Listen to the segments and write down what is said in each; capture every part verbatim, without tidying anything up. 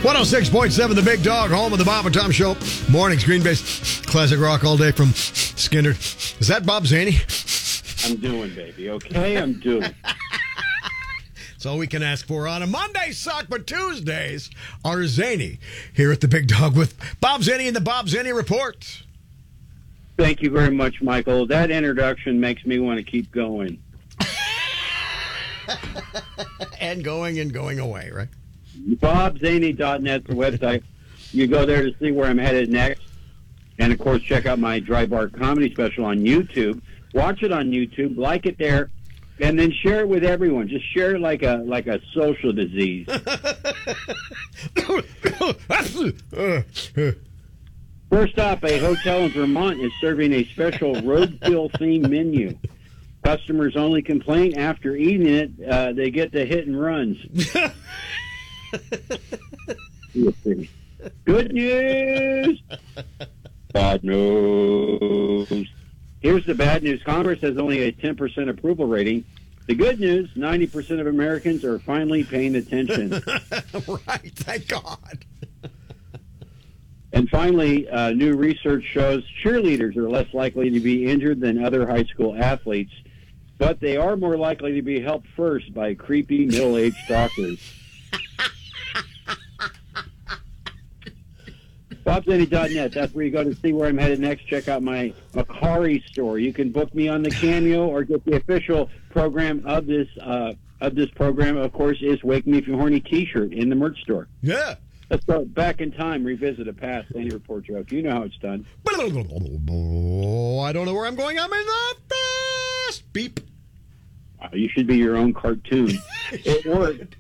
one oh six point seven, The Big Dog, home of the Bob and Tom Show. Mornings, Green Bay's classic rock all day from Skinner. Is that Bob Zaney? I'm doing, baby. Okay, I'm doing. That's all we can ask for on a Monday suck, but Tuesdays are zany here at The Big Dog with Bob Zaney and the Bob Zaney Report. Thank you very much, Michael. That introduction makes me want to keep going. And going and going away, right? bob zaney dot net is the website. You go there to see where I'm headed next. And, of course, check out my Dry Bar comedy special on YouTube. Watch it on YouTube. Like it there. And then share it with everyone. Just share it like a like a social disease. First off, a hotel in Vermont is serving a special roadkill-themed menu. Customers only complain after eating it, uh, they get the hit and runs. Good news! Bad news. Here's the bad news. Congress has only a ten percent approval rating. The good news, ninety percent of Americans are finally paying attention. Right, thank God. And finally, uh, new research shows cheerleaders are less likely to be injured than other high school athletes, but they are more likely to be helped first by creepy middle-aged stalkers. bob zaney dot net, that's where you go to see where I'm headed next. Check out my Macari store. You can book me on the Cameo or get the official program of this uh, of this program, of course, is Wake Me If You're Horny t-shirt in the merch store. Yeah. Let's go back in time, revisit a past Zaney Report joke. You know how it's done. I don't know where I'm going. I'm in the fast beep. Uh, you should be your own cartoon. It worked.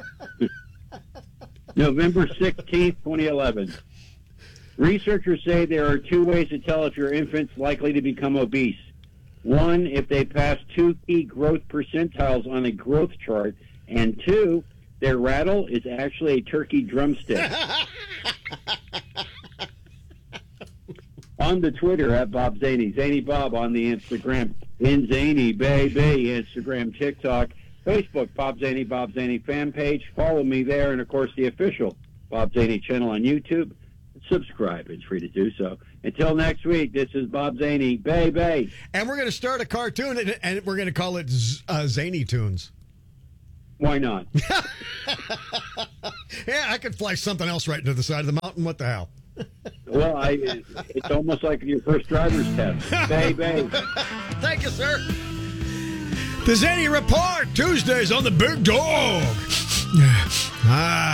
November sixteenth, twenty eleven. Researchers say there are two ways to tell if your infant's likely to become obese. One, if they pass two key growth percentiles on a growth chart, and two, their rattle is actually a turkey drumstick. On the Twitter, at Bob Zaney. Zaney Bob on the Instagram. In Zaney, baby. Instagram, TikTok, Facebook, Bob Zaney, Bob Zaney fan page. Follow me there. And, of course, the official Bob Zaney channel on YouTube. Subscribe. It's free to do so. Until next week, this is Bob Zaney, baby. And we're going to start a cartoon, and, and we're going to call it Z- uh, Zany Tunes. Why not? Yeah, I could fly something else right into the side of the mountain. What the hell? Well, I, it's almost like your first driver's test. Baby. Thank you, sir. The Zaney Report, Tuesdays on the Big Dog. Ah.